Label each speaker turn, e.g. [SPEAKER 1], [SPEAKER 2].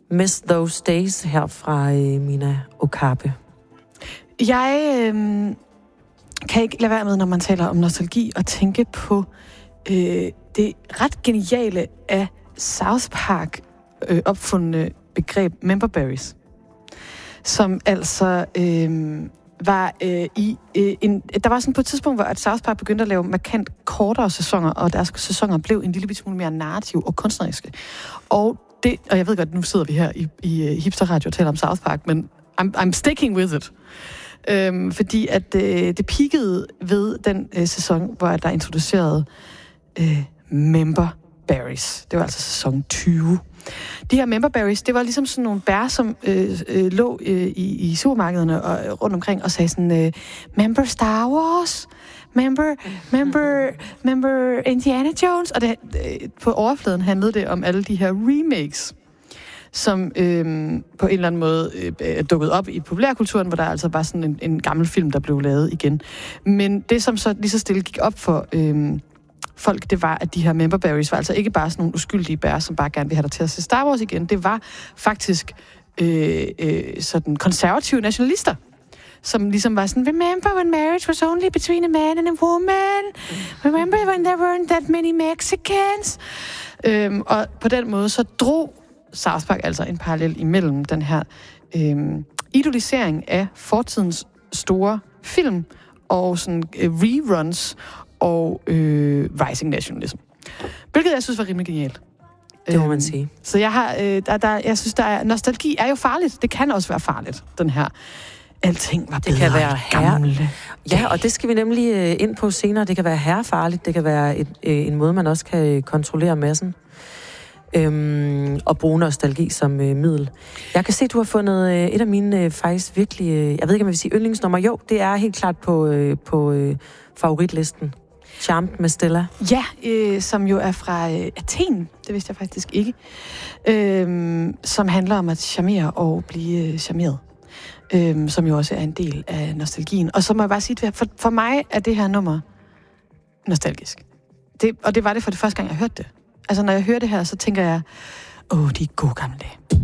[SPEAKER 1] Miss Those Days her fra Mina Okabe.
[SPEAKER 2] Jeg kan ikke lade være med, når man taler om nostalgi, og tænke på det ret geniale af South Park opfundne begreb member berries, som altså var der var sådan på et tidspunkt, hvor at South Park begyndte at lave markant kortere sæsoner, og deres sæsoner blev en lille smule mere narrativ og kunstneriske. Og jeg ved godt, nu sidder vi her i Hipster Radio og taler om South Park, men I'm sticking with it. Fordi at det peakede ved den sæson, hvor der introducerede member berries. Det var altså sæson 20. De her member berries, det var ligesom sådan nogle bær, som lå i supermarkederne og rundt omkring og sagde sådan, member Star Wars, member Indiana Jones. Og på overfladen handlede det om alle de her remakes, som på en eller anden måde dukket op i populærkulturen, hvor der altså var sådan en gammel film, der blev lavet igen. Men det, som så lige så stille gik op for folk, det var, at de her member berries var altså ikke bare sådan nogle uskyldige bær, som bare gerne vil have dig til at se Star Wars igen. Det var faktisk sådan konservative nationalister, som ligesom var sådan, remember when marriage was only between a man and a woman? Remember when there weren't that many Mexicans? Og på den måde så drog South Park altså en parallel imellem den her idolisering af fortidens store film og sådan reruns og rising nationalism. Hvilket jeg synes var rimelig genialt.
[SPEAKER 1] Det må man sige.
[SPEAKER 2] Så jeg har, jeg synes, nostalgi er jo farligt. Det kan også være farligt, den her. Alting var bedre.
[SPEAKER 1] Det kan være
[SPEAKER 2] gamle.
[SPEAKER 1] Ja, og det skal vi nemlig ind på senere. Det kan være herrefarligt. Det kan være en måde, man også kan kontrollere massen. Og bruge nostalgi som middel. Jeg kan se, at du har fundet et af mine faktisk virkelig, jeg ved ikke, om jeg vil sige yndlingsnummer. Jo, det er helt klart på favoritlisten. Charmed med Stella.
[SPEAKER 2] Ja, som jo er fra Athen. Det vidste jeg faktisk ikke. Som handler om at charmere og blive charmeret. Som jo også er en del af nostalgien. Og så må jeg bare sige, at for mig er det her nummer nostalgisk. Og det var det for det første gang, jeg hørte det. Altså, når jeg hører det her, så tænker jeg, de gode gamle dage.